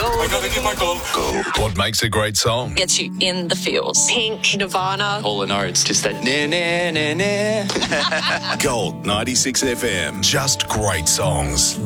I gotta get my gold. What makes a great song? Gets you in the feels. Pink, Nirvana. Hall & Oates, just that na na na na. Gold 96 FM. Just great songs.